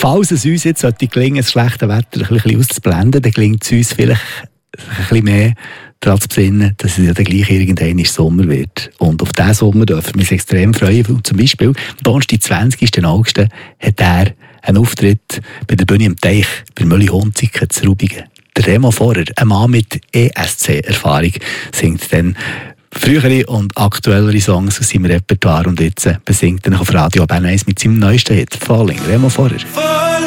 falls es uns jetzt sollte gelingen, das schlechte Wetter ein bisschen auszublenden, dann gelingt es uns vielleicht ein bisschen mehr daran zu besinnen, dass es ja dann gleich irgendwann Sommer wird. Und auf diesen Sommer dürfen wir uns extrem freuen. Und zum Beispiel, am Donnerstag, 20. August, hat er einen Auftritt bei der Bühne am Teich bei Mülli Hunziken zu Rubigen. Der Remo Vorer, ein Mann mit ESC-Erfahrung, singt dann frühere und aktuellere Songs aus seinem Repertoire und jetzt besingt er auf Radio Bern 1 mit seinem neuesten Hit «Falling». Remo Vorer.